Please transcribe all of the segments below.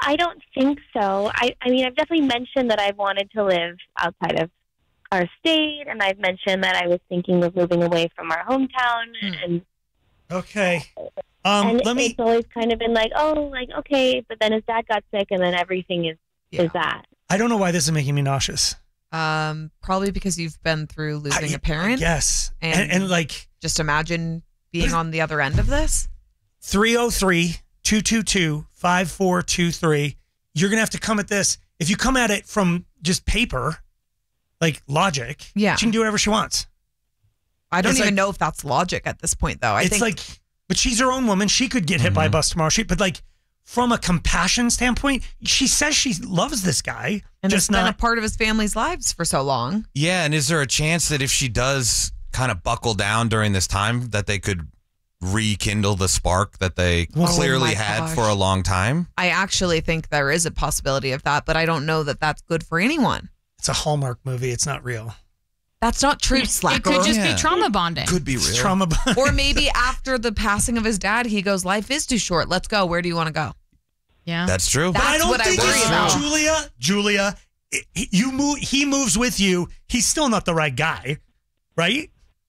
I don't think so. I mean, I've definitely mentioned that I've wanted to live outside of our state, and I've mentioned that I was thinking of moving away from our hometown. And Okay. it's always kind of been like, okay, but then his dad got sick, and then everything is that. I don't know why this is making me nauseous. Probably because you've been through losing a parent. Yes. And like, just imagine being on the other end of this. 303-222-5423. You're going to have to come at this. If you come at it from just paper, like logic, she can do whatever she wants. I don't even know if that's logic at this point, though. I think but she's her own woman. She could get hit by a bus tomorrow. But like, from a compassion standpoint, she says she loves this guy. And just been a part of his family's lives for so long. Yeah, and is there a chance that if she does kind of buckle down during this time, that they could rekindle the spark that they clearly had for a long time? I actually think there is a possibility of that, but I don't know that that's good for anyone. It's a Hallmark movie. It's not real. That's not true, slacker. It could just be trauma bonding. Could be real. Trauma bonding. Or maybe after the passing of his dad, he goes, life is too short. Let's go. Where do you want to go? Yeah. That's true. But I don't what think I worry about. Julia, he moves with you. He's still not the right guy, right?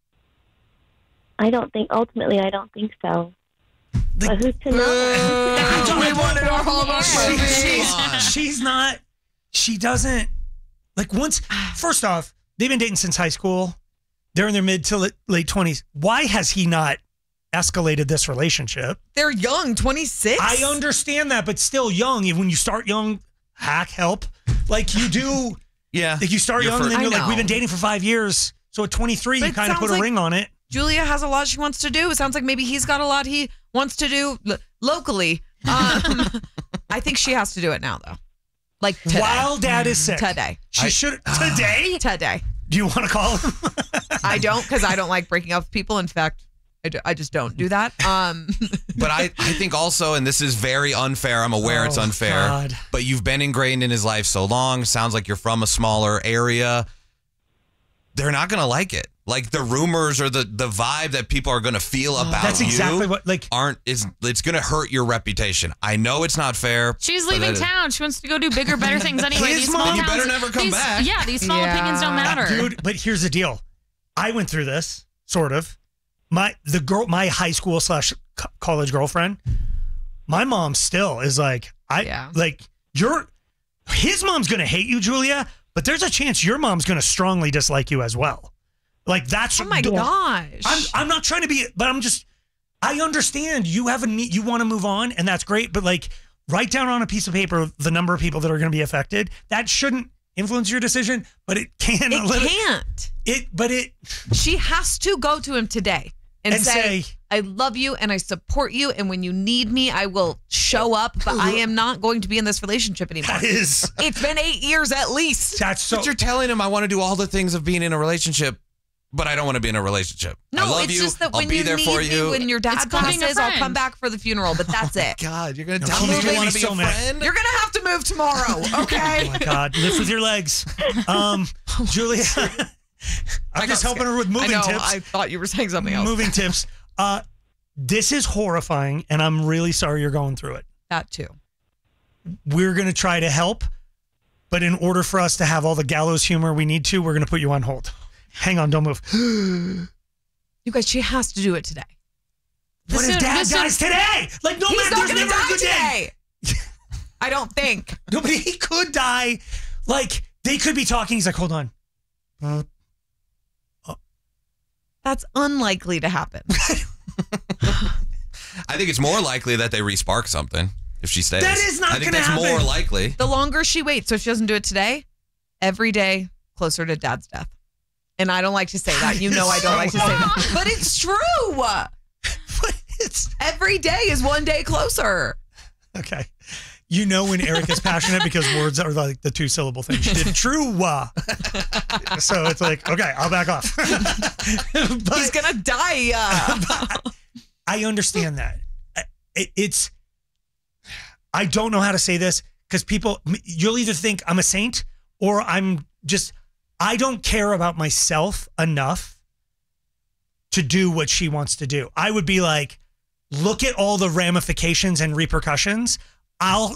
Ultimately, I don't think so. But who's to know? We wanted our Hallmark movie. She's not, she doesn't, like first off, they've been dating since high school. They're in their mid to late 20s. Why has he not escalated this relationship? They're young, 26. I understand that, but still young. When you start young, help. Like you do. Yeah. Like you start young and then you're like, we've been dating for 5 years. So at 23, you kind of put a ring on it. Julia has a lot she wants to do. It sounds like maybe he's got a lot he wants to do locally. I think she has to do it now, though. Like today. While dad is sick. Today. She should. Today? Today. Do you want to call him? I don't, because I don't like breaking up with people. In fact, I just don't do that. But I think also, and this is very unfair. I'm aware it's unfair. God. But you've been ingrained in his life so long. Sounds like you're from a smaller area. They're not going to like it. Like the rumors or the vibe that people are going to feel about that's exactly what, like, it's going to hurt your reputation. I know it's not fair. She's leaving town. She wants to go do bigger, better things anyway. His mom, you better never come back. Yeah, these small opinions don't matter. Dude, but here's the deal. I went through this, sort of. My high school / college girlfriend, my mom still is like, his mom's going to hate you, Julia, but there's a chance your mom's going to strongly dislike you as well. Like that's oh my gosh. I'm not trying to be, but I understand you have a need, you want to move on, and that's great. But like, write down on a piece of paper the number of people that are going to be affected. That shouldn't influence your decision, but it can. She has to go to him today and say, I love you and I support you, and when you need me, I will show up. But I am not going to be in this relationship anymore. It's been 8 years at least. But you're telling him I want to do all the things of being in a relationship, but I don't want to be in a relationship. No, I love it's you. just that I'll when be you there need for me, you. when your dad passes, I'll come back for the funeral, but that's it. God, you're going to tell me you want to be a friend? You're going to have to move tomorrow, okay? Oh my God, lift with your legs. Julia, I'm just helping her with moving tips. I thought you were saying something else. Moving tips. This is horrifying, and I'm really sorry you're going through it. That too. We're going to try to help, but in order for us to have all the gallows humor we need to, we're going to put you on hold. Hang on, don't move. You guys, she has to do it today. What if dad dies today? Like, no man, there's never a good day. I don't think. No, but he could die. Like, they could be talking. He's like, hold on. That's unlikely to happen. I think it's more likely that they re-spark something if she stays. That is not going to happen. I think that's more likely. The longer she waits, so if she doesn't do it today, every day closer to dad's death. And I don't like to say that. You know I don't like to say that. But it's true. Every day is one day closer. Okay. You know when Eric is passionate because words are like the 2-syllable thing. She did true. So it's like, okay, I'll back off. But, he's going to die. I understand that. I don't know how to say this because you'll either think I'm a saint or I don't care about myself enough to do what she wants to do. I would be like, look at all the ramifications and repercussions. I'll